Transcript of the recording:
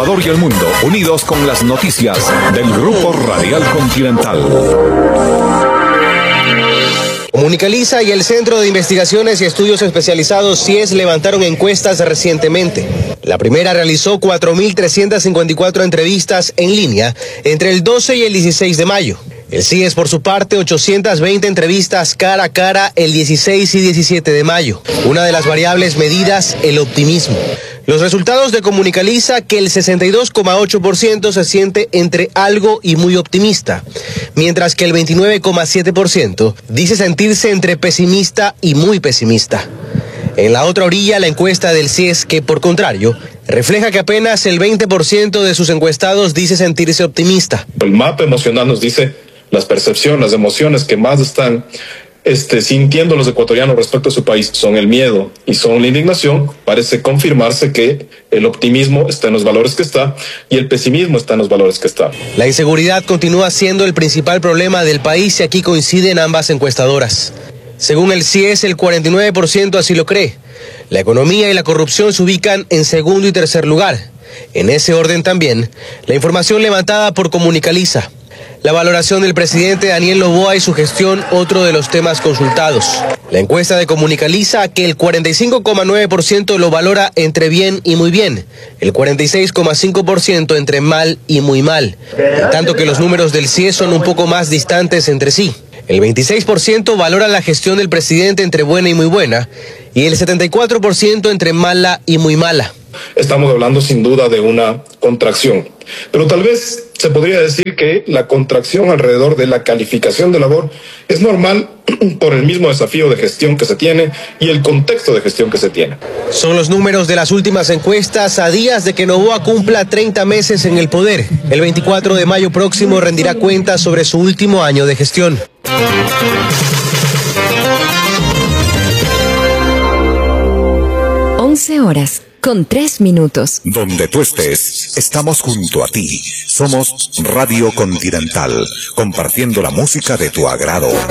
Ecuador y el mundo, unidos con las noticias del Grupo Radial Continental. Comunicaliza y el Centro de Investigaciones y Estudios Especializados CIES levantaron encuestas recientemente. La primera realizó 4.354 entrevistas en línea entre el 12 y el 16 de mayo. El CIES, por su parte, 820 entrevistas cara a cara el 16 y 17 de mayo. Una de las variables medidas, el optimismo. Los resultados de Comunicaliza que el 62,8% se siente entre algo y muy optimista, mientras que el 29,7% dice sentirse entre pesimista y muy pesimista. En la otra orilla, la encuesta del CIES, que por contrario, refleja que apenas el 20% de sus encuestados dice sentirse optimista. El mapa emocional nos dice las percepciones, las emociones que más están sintiendo los ecuatorianos respecto a su país son el miedo y son la indignación. Parece confirmarse que el optimismo está en los valores que está y el pesimismo está en los valores que está. La inseguridad continúa siendo el principal problema del país y aquí coinciden ambas encuestadoras. Según el CIES, el 49% así lo cree. La economía y la corrupción se ubican en segundo y tercer lugar. En ese orden también, la información levantada por Comunicaliza. La valoración del presidente Daniel Noboa y su gestión, otro de los temas consultados. La encuesta de Comunicaliza que el 45,9% lo valora entre bien y muy bien, el 46,5% entre mal y muy mal, en tanto que los números del CIES son un poco más distantes entre sí. El 26% valora la gestión del presidente entre buena y muy buena, y el 74% entre mala y muy mala. Estamos hablando sin duda de una contracción, pero tal vez se podría decir que la contracción alrededor de la calificación de labor es normal por el mismo desafío de gestión que se tiene y el contexto de gestión que se tiene. Son los números de las últimas encuestas a días de que Noboa cumpla 30 meses en el poder. El 24 de mayo próximo rendirá cuentas sobre su último año de gestión. 11:03. Donde tú estés, estamos junto a ti. Somos Radio Continental, compartiendo la música de tu agrado.